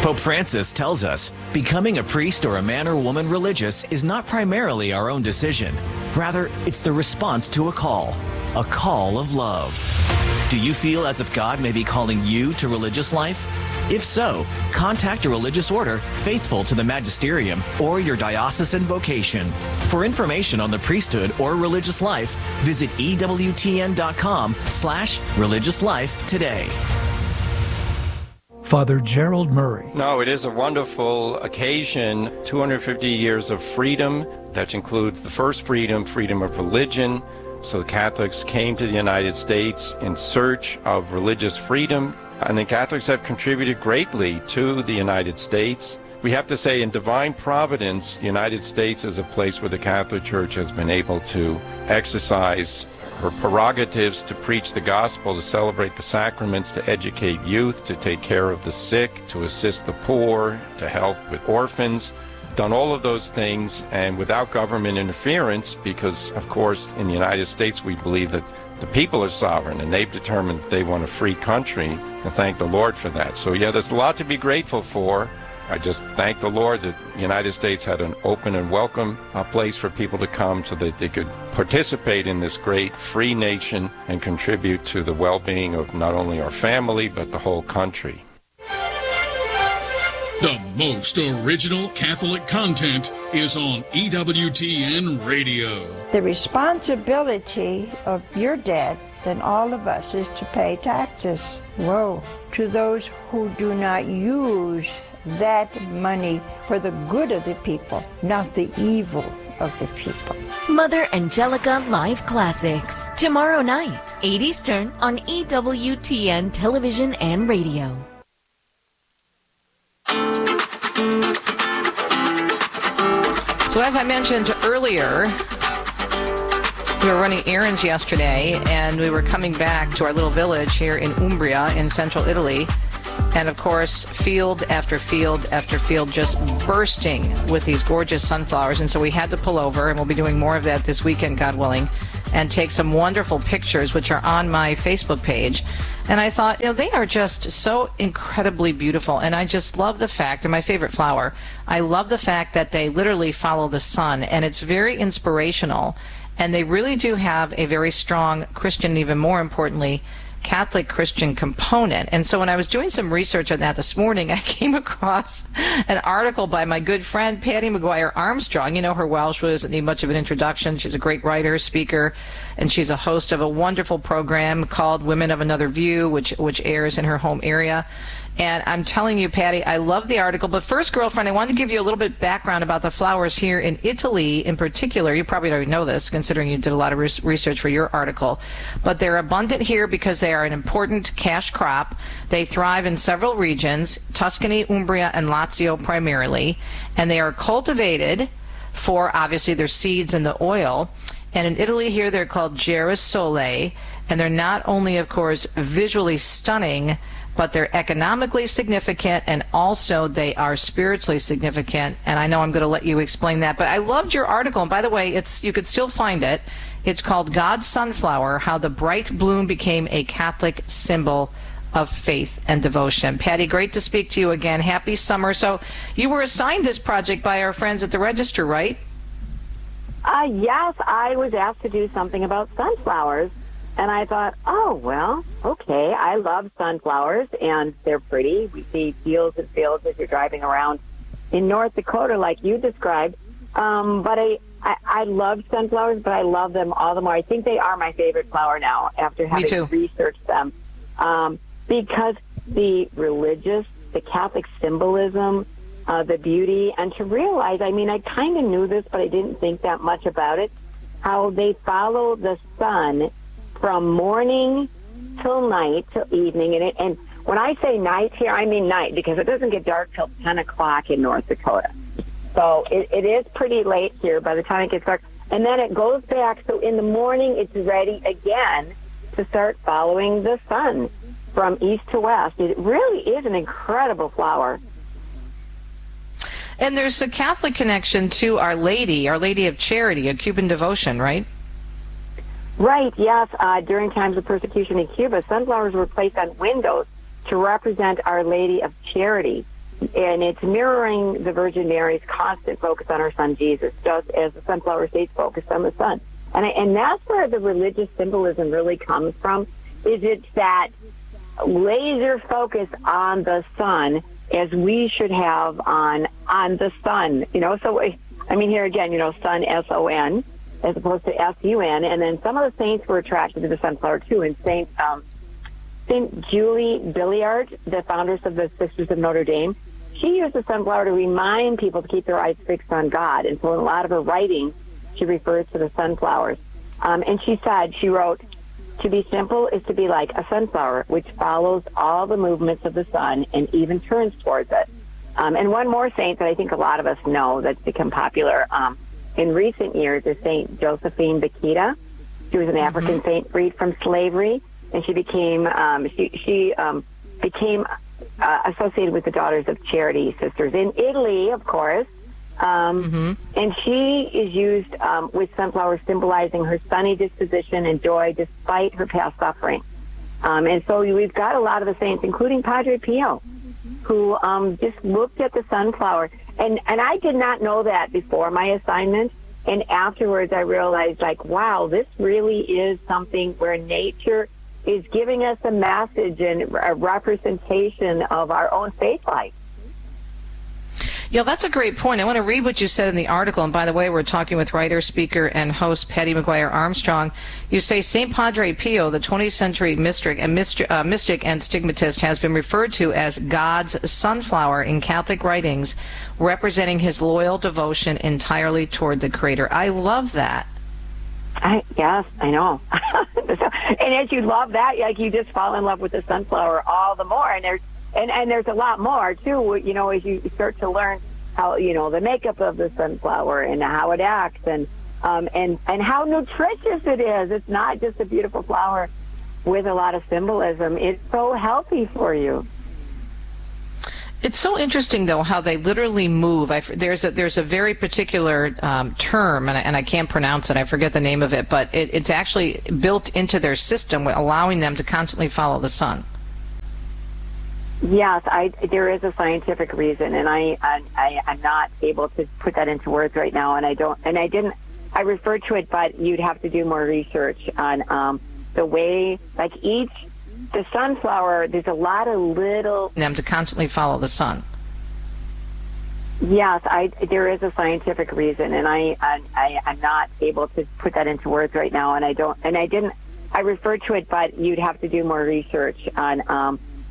Pope Francis tells us becoming a priest or a man or woman religious is not primarily our own decision. Rather, it's the response to a call of love. Do you feel as if God may be calling you to religious life? If so, contact a religious order faithful to the magisterium or your diocesan vocation. For information on the priesthood or religious life, visit EWTN.com/religious life today. Father Gerald Murray. No, it is a wonderful occasion. 250 years of freedom. That includes the first freedom of religion. So Catholics came to the United States in search of religious freedom, and the Catholics have contributed greatly to the United States. We have to say, in divine providence, the United States is a place where the Catholic Church has been able to exercise her prerogatives to preach the gospel, to celebrate the sacraments, to educate youth, to take care of the sick, to assist the poor, to help with orphans. Done all of those things, and without government interference, because, of course, in the United States we believe that the people are sovereign, and they've determined that they want a free country, and thank the Lord for that. So, yeah, there's a lot to be grateful for. I just thank the Lord that the United States had an open and welcome place for people to come so that they could participate in this great free nation and contribute to the well-being of not only our family, but the whole country. The most original Catholic content is on EWTN Radio. The responsibility of your debt and all of us is to pay taxes. Woe to those who do not use that money for the good of the people, not the evil of the people. Mother Angelica Live Classics. Tomorrow night, 8 Eastern on EWTN Television and Radio. So as I mentioned earlier, we were running errands yesterday, and we were coming back to our little village here in Umbria in central Italy. And, of course, field after field after field just bursting with these gorgeous sunflowers. And so we had to pull over, and we'll be doing more of that this weekend, God willing, and take some wonderful pictures, which are on my Facebook page. And I thought, they are just so incredibly beautiful. And I just love the fact, and my favorite flower, I love the fact that they literally follow the sun. And it's very inspirational. And they really do have a very strong Christian, even more importantly, Catholic Christian component. And so when I was doing some research on that this morning, I came across an article by my good friend Patty McGuire Armstrong. You know her well. She doesn't need much of an introduction. She's a great writer, speaker, and she's a host of a wonderful program called Women of Another View, which airs in her home area. And I'm telling you, Patty, I love the article. But first, girlfriend, I wanted to give you a little bit background about the flowers here in Italy in particular. You probably already know this, considering you did a lot of research for your article. But they're abundant here because they are an important cash crop. They thrive in several regions, Tuscany, Umbria, and Lazio primarily. And they are cultivated for, obviously, their seeds and the oil. And in Italy here, they're called girasole. And they're not only, of course, visually stunning, but they're economically significant, and also they are spiritually significant. And I know I'm going to let you explain that. But I loved your article. And by the way, you could still find it. It's called God's Sunflower, How the Bright Bloom Became a Catholic Symbol of Faith and Devotion. Patty, great to speak to you again. Happy summer. So you were assigned this project by our friends at the Register, right? Yes, I was asked to do something about sunflowers. And I thought, oh, well, okay, I love sunflowers, and they're pretty. We see fields and fields as you're driving around in North Dakota, like you described. But I love sunflowers, but I love them all the more. I think they are my favorite flower now after having researched them. Because the religious, the Catholic symbolism, the beauty, and to realize, I mean, I kind of knew this, but I didn't think that much about it, how they follow the sun from morning till night till evening. And when I say night here, I mean night, because it doesn't get dark till 10 o'clock in North Dakota. So it is pretty late here by the time it gets dark. And then it goes back, so in the morning it's ready again to start following the sun from east to west. It really is an incredible flower. And there's a Catholic connection to Our Lady of Charity, a Cuban devotion, right? Right, yes. During times of persecution in Cuba, sunflowers were placed on windows to represent Our Lady of Charity. it's mirroring the Virgin Mary's constant focus on her son Jesus, just as the sunflower states focused on the sun. And that's where the religious symbolism really comes from, is it's that laser focus on the sun, as we should have on the sun. So, I mean, here again, sun, S-O-N, as opposed to S-U-N. And then some of the saints were attracted to the sunflower, too. And Saint Julie Billiard, the founders of the Sisters of Notre Dame, she used the sunflower to remind people to keep their eyes fixed on God. And so in a lot of her writings, she refers to the sunflowers. And she wrote, "To be simple is to be like a sunflower, which follows all the movements of the sun and even turns towards it." And one more saint that I think a lot of us know that's become popular in recent years is Saint Josephine Bakhita. She was an African saint freed from slavery, and she became associated with the Daughters of Charity Sisters in Italy, of course. And she is used with sunflowers symbolizing her sunny disposition and joy despite her past suffering. And so we've got a lot of the saints, including Padre Pio, who just looked at the sunflower. And I did not know that before my assignment. And afterwards I realized, wow, this really is something where nature is giving us a message and a representation of our own faith life. Yeah, that's a great point. I want to read what you said in the article. And by the way, we're talking with writer, speaker, and host Patty McGuire Armstrong. You say St. Padre Pio, the 20th century mystic and stigmatist, has been referred to as God's sunflower in Catholic writings, representing his loyal devotion entirely toward the Creator. I love that. Yes, I know. And as you love that, you just fall in love with the sunflower all the more. And there's a lot more, too, as you start to learn how, the makeup of the sunflower and how it acts and how nutritious it is. It's not just a beautiful flower with a lot of symbolism. It's so healthy for you. It's so interesting, though, how they literally move. There's a very particular term, and I can't pronounce it. I forget the name of it, but it's actually built into their system, allowing them to constantly follow the sun. Yes, there is a scientific reason, and I'm not able to put that into words right now, and I referred to it, but you'd have to do more research on the way, the sunflower, there's a lot of little... them to constantly follow the sun. Yes, there is a scientific reason, and I'm not able to put that into words right now, and I referred to it, but you'd have to do more research on